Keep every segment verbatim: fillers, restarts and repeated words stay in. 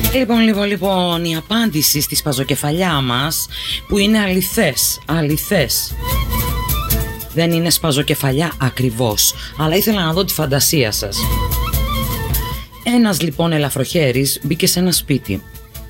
Λοιπόν, λοιπόν, λοιπόν, η απάντηση στη σπαζοκεφαλιά μας, που είναι αληθές, αληθές. Δεν είναι σπαζοκεφαλιά ακριβώς, αλλά ήθελα να δω τη φαντασία σας. Ένας λοιπόν ελαφροχέρης μπήκε σε ένα σπίτι.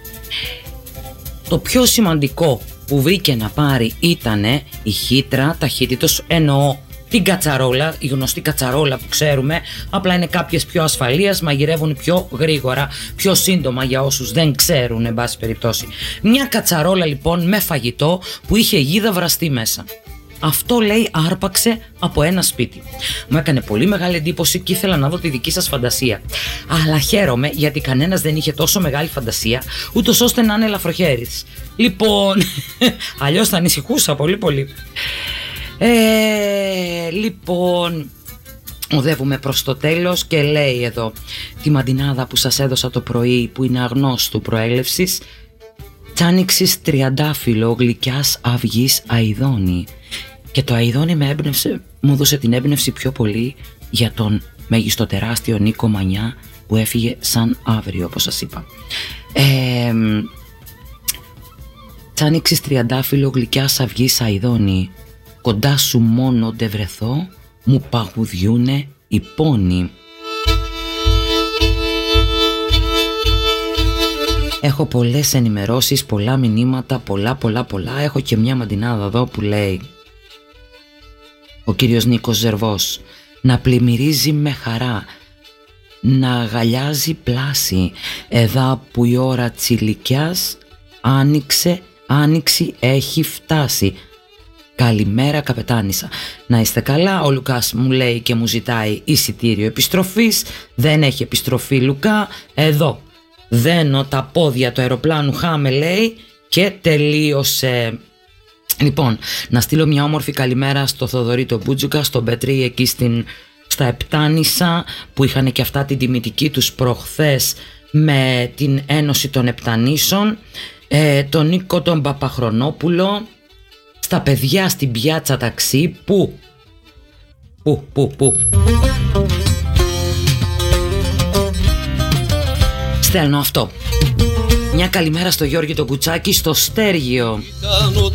Το πιο σημαντικό που βρήκε να πάρει ήτανε η χύτρα ταχύτητος, εννοώ την κατσαρόλα, η γνωστή κατσαρόλα που ξέρουμε, απλά είναι κάποιες πιο ασφαλείας, μαγειρεύουν πιο γρήγορα, πιο σύντομα για όσους δεν ξέρουν, εν πάση περιπτώσει. Μια κατσαρόλα λοιπόν με φαγητό που είχε γίδα βραστή μέσα. Αυτό, λέει, άρπαξε από ένα σπίτι. Μου έκανε πολύ μεγάλη εντύπωση και ήθελα να δω τη δική σας φαντασία. Αλλά χαίρομαι γιατί κανένας δεν είχε τόσο μεγάλη φαντασία, ούτως ώστε να είναι ελαφροχέρης. Λοιπόν, αλλιώς θα ανησυχούσα πολύ πολύ. Ε, λοιπόν, οδεύουμε προς το τέλος και λέει εδώ τη μαντινάδα που σας έδωσα το πρωί, που είναι αγνώστου προέλευσης, τσάνιξης τριαντάφυλλο γλυκιάς αυγής αηδόνη. Και το αηδόνη με έμπνευσε, μου έδωσε την έμπνευση πιο πολύ για τον μεγιστοτεράστιο Νίκο Μανιά που έφυγε σαν αύριο, όπως σας είπα. Ε, τσάνιξης τριαντάφυλλο γλυκιάς αυγής αηδόνη, κοντά σου μόνο ντε βρεθώ, μου παγουδιούνε οι πόνοι. Έχω πολλές ενημερώσεις, πολλά μηνύματα, πολλά πολλά πολλά. Έχω και μια μαντινάδα εδώ που λέει ο κύριος Νίκος Ζερβός: να πλημμυρίζει με χαρά, να αγαλιάζει πλάση, εδά που η ώρα τσιλικιάς άνοιξε, άνοιξη έχει φτάσει. Καλημέρα καπετάνισσα. Να είστε καλά. Ο Λουκάς μου λέει και μου ζητάει εισιτήριο επιστροφής. Δεν έχει επιστροφή, Λουκά. Εδώ δένω τα πόδια του αεροπλάνου, χάμε, λέει, και τελείωσε. Λοιπόν, να στείλω μια όμορφη καλημέρα στο Θοδωρή τον Μπούτζουκα, στον Πετρί εκεί στην, στα Επτάνησα, που είχαν και αυτά την τιμητική τους προχθές με την Ένωση των Επτανήσων, ε, τον Νίκο τον Παπαχρονόπουλο, στα παιδιά στην πιάτσα ταξί, που, που, που, που. Στέλνω αυτό. Μια καλημέρα στο Γιώργη τον Κουτσάκη, στο Στέργιο.